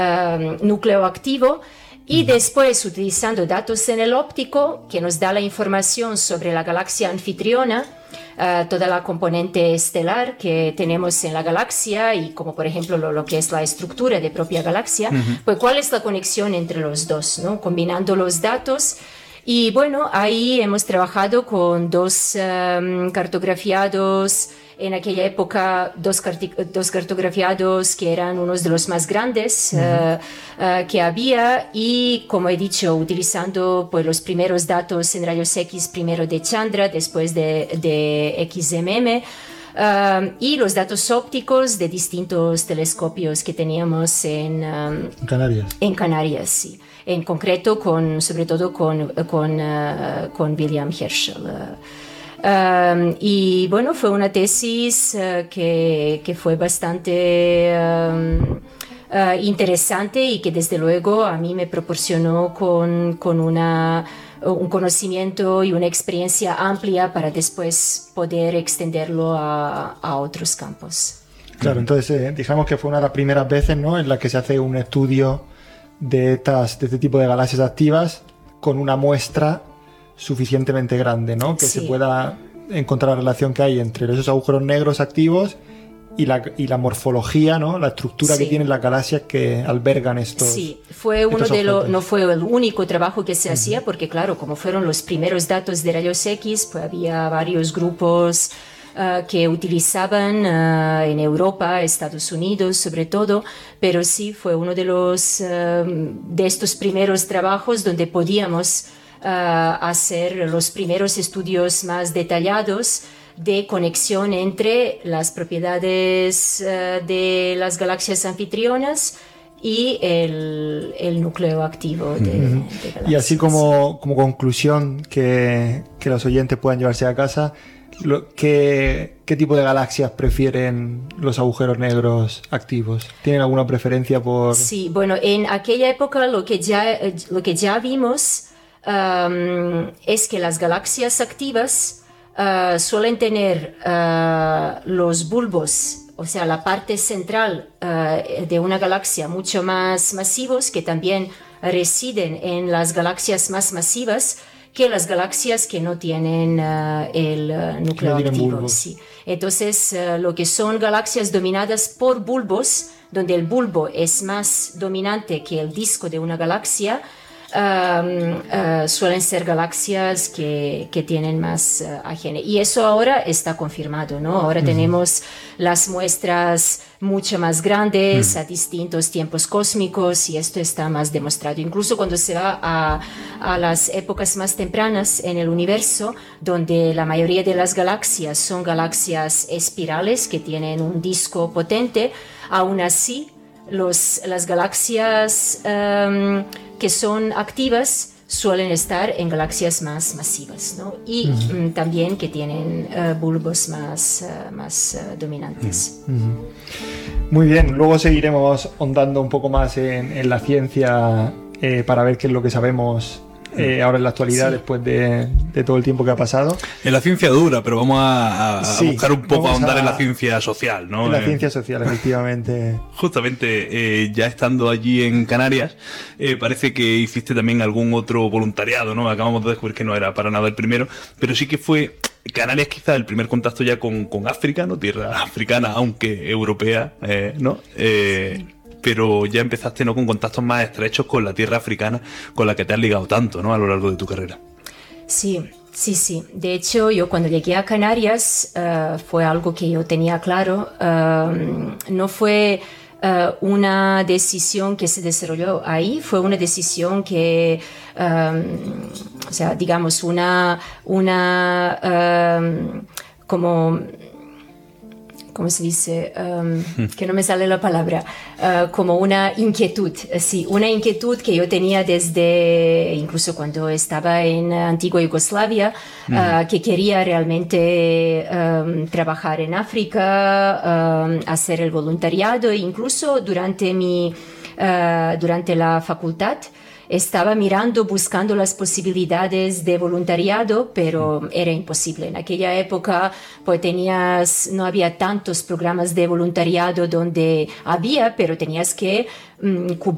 núcleo activo. Y después, utilizando datos en el óptico, que nos da la información sobre la galaxia anfitriona, toda la componente estelar que tenemos en la galaxia y como por ejemplo lo que es la estructura de propia galaxia, pues cuál es la conexión entre los dos, ¿no? Combinando los datos. Y bueno, ahí hemos trabajado con dos cartografiados. En aquella época, dos cartografiados que eran unos de los más grandes que había, y como he dicho, utilizando pues, los primeros datos en rayos X, primero de Chandra, después de XMM, y los datos ópticos de distintos telescopios que teníamos en Canarias. En Canarias, sí. En concreto, sobre todo con William Herschel. Y bueno, fue una tesis que fue bastante interesante y que desde luego a mí me proporcionó con un conocimiento y una experiencia amplia para después poder extenderlo a otros campos. Claro, entonces digamos que fue una de las primeras veces, ¿no?, en la que se hace un estudio de este tipo de galaxias activas con una muestra suficientemente grande, ¿no? Que se pueda encontrar la relación que hay entre esos agujeros negros activos y la morfología, ¿no? La estructura que tienen las galaxias que albergan estos. Sí, fue no fue el único trabajo que se hacía, porque claro, como fueron los primeros datos de rayos X, pues había varios grupos que utilizaban en Europa, Estados Unidos sobre todo, pero sí fue uno de estos primeros trabajos donde podíamos hacer los primeros estudios más detallados de conexión entre las propiedades de las galaxias anfitrionas y el núcleo activo de galaxias. Y así como conclusión que los oyentes puedan llevarse a casa, ¿qué tipo de galaxias prefieren los agujeros negros activos? ¿Tienen alguna preferencia por...? Sí, bueno, en aquella época lo que ya vimos es que las galaxias activas suelen tener los bulbos, o sea, la parte central de una galaxia mucho más masivos, que también residen en las galaxias más masivas que las galaxias que no tienen el núcleo activo. Sí. Entonces, lo que son galaxias dominadas por bulbos, donde el bulbo es más dominante que el disco de una galaxia, suelen ser galaxias que tienen más AGN. Y eso ahora está confirmado, ¿no? Ahora tenemos las muestras mucho más grandes a distintos tiempos cósmicos y esto está más demostrado. Incluso cuando se va a las épocas más tempranas en el universo, donde la mayoría de las galaxias son galaxias espirales que tienen un disco potente, aún así las galaxias que son activas suelen estar en galaxias más masivas, ¿no? Y también que tienen bulbos más dominantes. Muy bien, luego seguiremos ahondando un poco más en la ciencia para ver qué es lo que sabemos ahora en la actualidad, después de todo el tiempo que ha pasado. En la ciencia dura, pero vamos a buscar un poco, a ahondar en la ciencia social, ¿no? En la ciencia social, efectivamente. Justamente, ya estando allí en Canarias, parece que hiciste también algún otro voluntariado, ¿no? Acabamos de descubrir que no era para nada el primero, pero sí que fue Canarias quizá el primer contacto ya con África, ¿no? Tierra africana, aunque europea, ¿no? Pero ya empezaste, ¿no?, con contactos más estrechos con la tierra africana, con la que te has ligado tanto, ¿no?, a lo largo de tu carrera. Sí. De hecho, yo cuando llegué a Canarias fue algo que yo tenía claro. No fue una decisión que se desarrolló ahí, fue una decisión que, o sea, digamos, ¿cómo se dice? Que no me sale la palabra. Como una inquietud. Sí, una inquietud que yo tenía desde, incluso cuando estaba en antigua Yugoslavia, que quería realmente trabajar en África, hacer el voluntariado, e incluso durante la facultad. Estaba buscando las posibilidades de voluntariado, pero era imposible. En aquella época pues no había tantos programas de voluntariado donde había, pero tenías que cubrir